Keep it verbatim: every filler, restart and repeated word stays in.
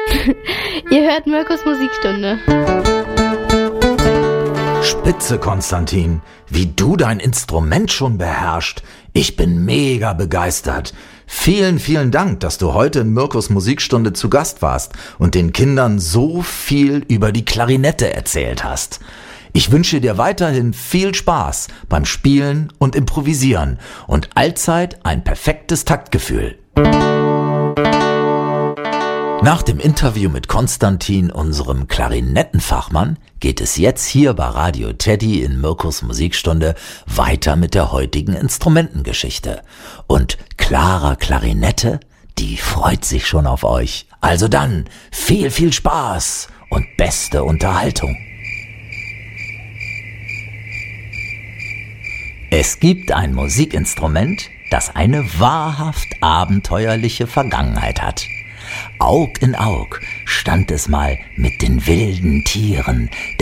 Ihr hört Mirkos Musikstunde. Spitze, Konstantin, wie du dein Instrument schon beherrschst. Ich bin mega begeistert. Vielen, vielen Dank, dass du heute in Mirkos Musikstunde zu Gast warst und den Kindern so viel über die Klarinette erzählt hast. Ich wünsche dir weiterhin viel Spaß beim Spielen und Improvisieren und allzeit ein perfektes Taktgefühl. Nach dem Interview mit Konstantin, unserem Klarinettenfachmann, geht es jetzt hier bei Radio Teddy in Mirkos Musikstunde weiter mit der heutigen Instrumentengeschichte. Und Clara Klarinette, die freut sich schon auf euch. Also dann, viel, viel Spaß und beste Unterhaltung. Es gibt ein Musikinstrument, das eine wahrhaft abenteuerliche Vergangenheit hat. Aug in Aug stand es mal mit den wilden Tieren